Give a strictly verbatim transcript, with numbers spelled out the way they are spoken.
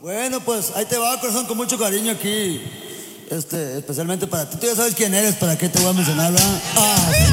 Bueno, pues ahí te va, corazón, con mucho cariño aquí. Este, especialmente para ti. Tú ya sabes quién eres, para qué te voy a mencionar, ¿verdad? Ah, sí.